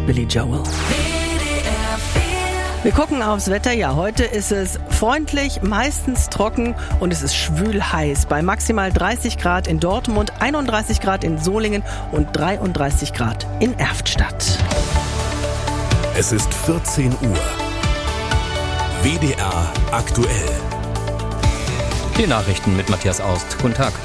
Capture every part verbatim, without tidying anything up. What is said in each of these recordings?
Billy Joel. Wir gucken aufs Wetter. Ja, heute ist es freundlich, meistens trocken und es ist schwül heiß. Bei maximal dreißig Grad in Dortmund, einunddreißig Grad in Solingen und dreiunddreißig Grad in Erftstadt. Es ist vierzehn Uhr. W D R aktuell. Die Nachrichten mit Matthias Aust. Guten Tag.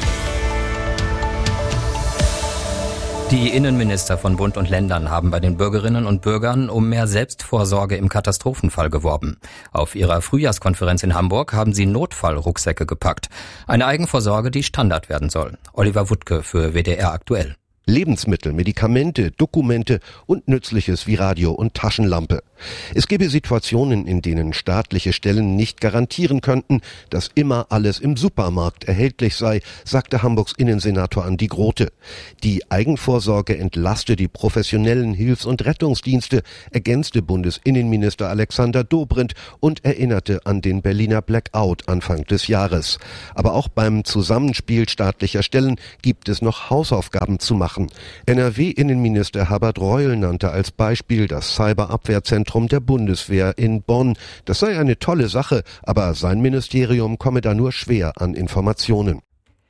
Die Innenminister von Bund und Ländern haben bei den Bürgerinnen und Bürgern um mehr Selbstvorsorge im Katastrophenfall geworben. Auf ihrer Frühjahrskonferenz in Hamburg haben sie Notfallrucksäcke gepackt. Eine Eigenvorsorge, die Standard werden soll. Oliver Wuttke für W D R aktuell. Lebensmittel, Medikamente, Dokumente und Nützliches wie Radio und Taschenlampe. Es gäbe Situationen, in denen staatliche Stellen nicht garantieren könnten, dass immer alles im Supermarkt erhältlich sei, sagte Hamburgs Innensenator Andi Grote. Die Eigenvorsorge entlaste die professionellen Hilfs- und Rettungsdienste, ergänzte Bundesinnenminister Alexander Dobrindt und erinnerte an den Berliner Blackout Anfang des Jahres. Aber auch beim Zusammenspiel staatlicher Stellen gibt es noch Hausaufgaben zu machen. N R W-Innenminister Herbert Reul nannte als Beispiel das Cyberabwehrzentrum der Bundeswehr in Bonn. Das sei eine tolle Sache, aber sein Ministerium komme da nur schwer an Informationen.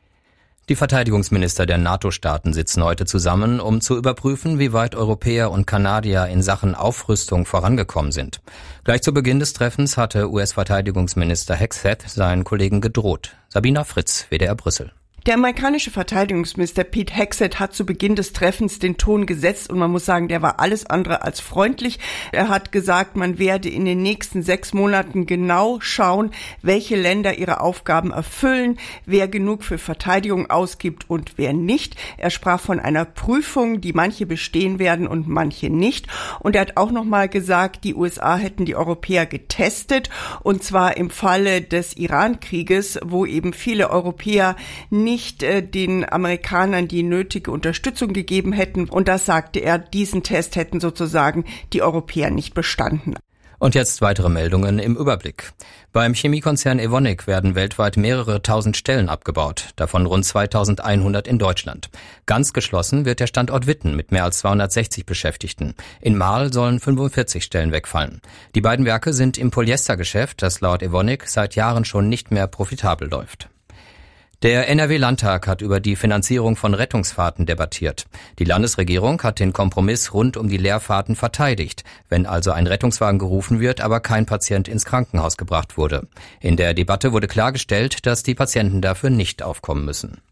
Die Verteidigungsminister der NATO-Staaten sitzen heute zusammen, um zu überprüfen, wie weit Europäer und Kanadier in Sachen Aufrüstung vorangekommen sind. Gleich zu Beginn des Treffens hatte U S-Verteidigungsminister Hegseth seinen Kollegen gedroht. Sabina Fritz, W D R Brüssel. Der amerikanische Verteidigungsminister Pete Hegseth hat zu Beginn des Treffens den Ton gesetzt und man muss sagen, der war alles andere als freundlich. Er hat gesagt, man werde in den nächsten sechs Monaten genau schauen, welche Länder ihre Aufgaben erfüllen, wer genug für Verteidigung ausgibt und wer nicht. Er sprach von einer Prüfung, die manche bestehen werden und manche nicht. Und er hat auch nochmal gesagt, die U S A hätten die Europäer getestet und zwar im Falle des Iran-Krieges, wo eben viele Europäer nicht nicht äh, den Amerikanern die nötige Unterstützung gegeben hätten. Und das sagte er, diesen Test hätten sozusagen die Europäer nicht bestanden. Und jetzt weitere Meldungen im Überblick. Beim Chemiekonzern Evonik werden weltweit mehrere tausend Stellen abgebaut, davon rund zweitausendeinhundert in Deutschland. Ganz geschlossen wird der Standort Witten mit mehr als zweihundertsechzig Beschäftigten. In Marl sollen fünfundvierzig Stellen wegfallen. Die beiden Werke sind im Polyestergeschäft, das laut Evonik seit Jahren schon nicht mehr profitabel läuft. Der N R W-Landtag hat über die Finanzierung von Rettungsfahrten debattiert. Die Landesregierung hat den Kompromiss rund um die Leerfahrten verteidigt, wenn also ein Rettungswagen gerufen wird, aber kein Patient ins Krankenhaus gebracht wurde. In der Debatte wurde klargestellt, dass die Patienten dafür nicht aufkommen müssen.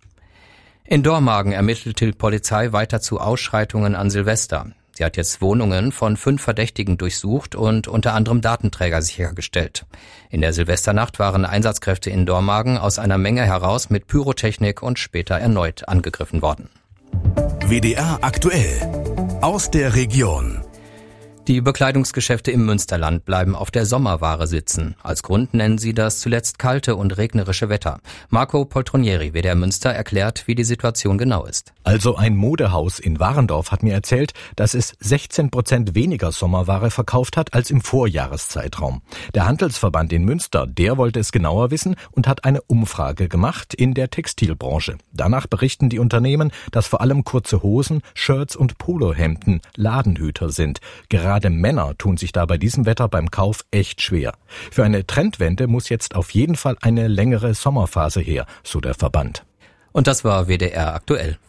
In Dormagen ermittelt die Polizei weiter zu Ausschreitungen an Silvester. Sie hat jetzt Wohnungen von fünf Verdächtigen durchsucht und unter anderem Datenträger sichergestellt. In der Silvesternacht waren Einsatzkräfte in Dormagen aus einer Menge heraus mit Pyrotechnik und später erneut angegriffen worden. W D R aktuell. Aus der Region. Die Bekleidungsgeschäfte im Münsterland bleiben auf der Sommerware sitzen. Als Grund nennen sie das zuletzt kalte und regnerische Wetter. Marco Poltronieri, W D R Münster, erklärt, wie die Situation genau ist. Also ein Modehaus in Warendorf hat mir erzählt, dass es sechzehn Prozent weniger Sommerware verkauft hat als im Vorjahreszeitraum. Der Handelsverband in Münster, der wollte es genauer wissen und hat eine Umfrage gemacht in der Textilbranche. Danach berichten die Unternehmen, dass vor allem kurze Hosen, Shirts und Polohemden Ladenhüter sind. Gerade Gerade Männer tun sich da bei diesem Wetter beim Kauf echt schwer. Für eine Trendwende muss jetzt auf jeden Fall eine längere Sommerphase her, so der Verband. Und das war W D R aktuell.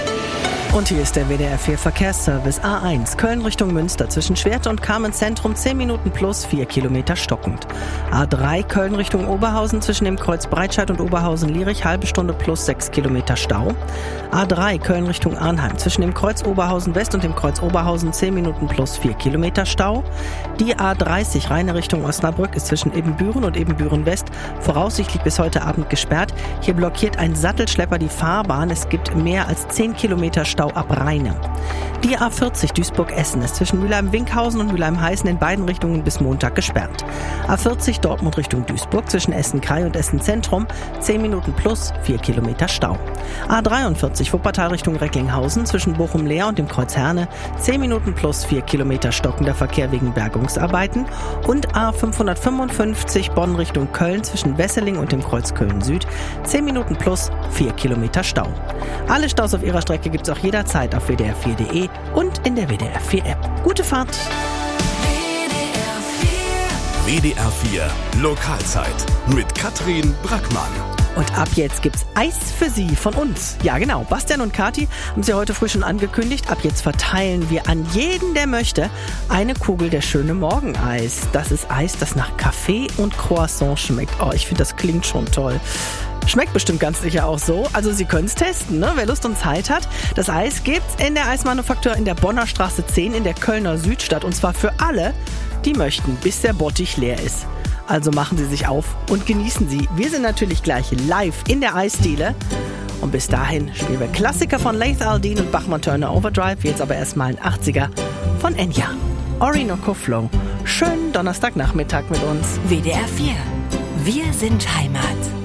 Und hier ist der W D R vier Verkehrsservice. A eins, Köln Richtung Münster, zwischen Schwerte und Kamenz-Zentrum zehn Minuten plus vier Kilometer stockend. A drei, Köln Richtung Oberhausen, zwischen dem Kreuz Breitscheid und Oberhausen-Lierich, halbe Stunde plus sechs Kilometer Stau. A drei, Köln Richtung Arnheim, zwischen dem Kreuz Oberhausen West und dem Kreuz Oberhausen zehn Minuten plus vier Kilometer Stau. Die A dreißig, Rheine Richtung Osnabrück, ist zwischen Ebenbüren und Ebenbüren West voraussichtlich bis heute Abend gesperrt. Hier blockiert ein Sattelschlepper die Fahrbahn. Es gibt mehr als zehn Kilometer Stau ab Rheine. Die A vierzig Duisburg-Essen ist zwischen Mülheim-Winkhausen und Mülheim-Heißen in beiden Richtungen bis Montag gesperrt. A vierzig Dortmund Richtung Duisburg zwischen Essen-Krei und Essen-Zentrum zehn Minuten plus vier Kilometer Stau. A dreiundvierzig Wuppertal Richtung Recklinghausen zwischen Bochum-Leer und dem Kreuz Herne zehn Minuten plus vier Kilometer stockender Verkehr wegen Bergungsarbeiten. Und A fünfhundertfünfundfünfzig Bonn Richtung Köln zwischen Wesseling und dem Kreuz Köln-Süd zehn Minuten plus vier Kilometer Stau. Alle Staus auf ihrer Strecke gibt's auch jederzeit auf w d r vier punkt d e Mediathek und in der W D R vier App. Gute Fahrt! W D R vier Lokalzeit mit Katrin Brackmann. Und ab jetzt gibt's Eis für Sie von uns. Ja genau, Bastian und Kathi haben Sie heute früh schon angekündigt. Ab jetzt verteilen wir an jeden, der möchte, eine Kugel der schöne Morgeneis. Das ist Eis, das nach Kaffee und Croissant schmeckt. Oh, ich finde, das klingt schon toll. Schmeckt bestimmt ganz sicher auch so. Also Sie können es testen, ne? Wer Lust und Zeit hat. Das Eis gibt's in der Eismanufaktur in der Bonner Straße zehn in der Kölner Südstadt. Und zwar für alle, die möchten, bis der Bottich leer ist. Also machen Sie sich auf und genießen Sie. Wir sind natürlich gleich live in der Eisdiele. Und bis dahin spielen wir Klassiker von Laith Al-Deen und Bachmann Turner Overdrive. Jetzt aber erstmal ein achtziger von Enya. Orinoco Flow. Schönen Donnerstagnachmittag mit uns. W D R vier. Wir sind Heimat.